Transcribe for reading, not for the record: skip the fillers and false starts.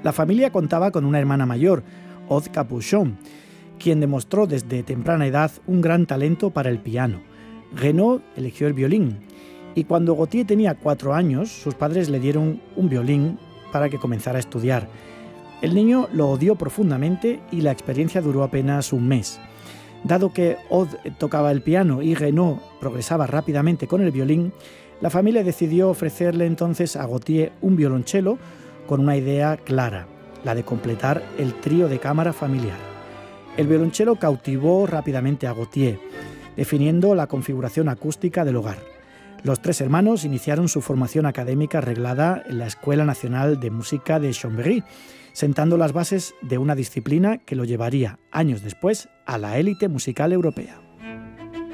La familia contaba con una hermana mayor, Aude Capuchon, quien demostró desde temprana edad un gran talento para el piano. Renaud eligió el violín, y cuando Gautier tenía 4 años, sus padres le dieron un violín para que comenzara a estudiar. El niño lo odió profundamente y la experiencia duró apenas un mes. Dado que Aude tocaba el piano y Renaud progresaba rápidamente con el violín, la familia decidió ofrecerle entonces a Gautier un violonchelo con una idea clara, la de completar el trío de cámara familiar. El violonchelo cautivó rápidamente a Gautier, definiendo la configuración acústica del hogar. Los 3 hermanos iniciaron su formación académica reglada en la Escuela Nacional de Música de Chambéry, sentando las bases de una disciplina que lo llevaría años después a la élite musical europea.